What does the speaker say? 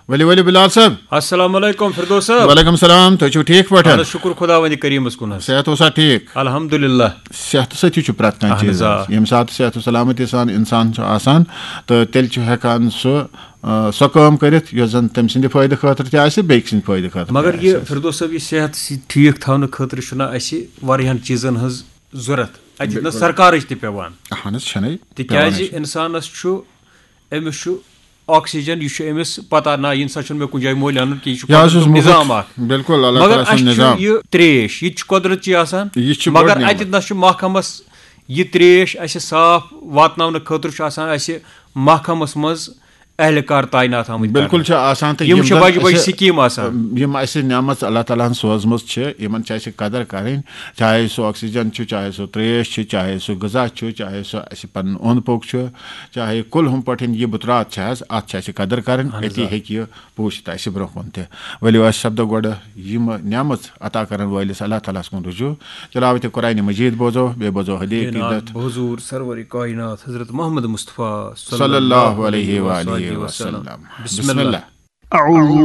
वली वली बिलाल साहब अस्सलाम वालेकुम फिरदौस साहब। वालेकुम सलाम तो ठीक पठन शुक्र खुदा वंद करीमस कुन सेहत ओसा ठीक अल्हम्दुलिल्लाह सेहत सती छु प्रत कह चीज यम सात सेहत सलामती सान इंसान छु आसान तो तेल छु हेकान सो काम करित यो जन तम सिंद फायदे खातर त आसे बेक सिंद फायदे खातर मगर ये फिरदौस साहब ये सेहत ठीक थावन खातर छुना असे वारियान चीजन हज जरूरत अति न सरकार ति पेवान अहनस छनै तिकाज इंसानस छु एमिस छु ऑक्सीजन यह अमिस पता ना इंसा मे कुछ जाय मोल अन कि निजाम बिल्कुल अल्लाह ताला निजाम ये त्रेश यह कुदरत मगर अत महकमस यह त्रेश अस साफ वातन खतर महकमस मज एहलकार तैनात बिल्कुल आसान तो बज स्कीम नियामत अल्लाह ताला सोजम इन कदर करें चाहे सो ऑक्सीजन चाहे सो त्रेश चाहे सो गजा चाहे सो पन ओंद पोक चाहे कुल हम पे यह बुतरात अत कदर करें अति हे पूछत ब्रो कुन वलियो शब्द गोड नियामत अता कर वलिस अल्लाह ताला कुन रुजू चलो अब कुरान मजीद बोजो बे बोजो हदीस हुजूर सरवर कायनात हजरत मोहम्मद मुस्तफा सल्लल्लाहु अलैहि वसल्लम बिस्मिल्लाह।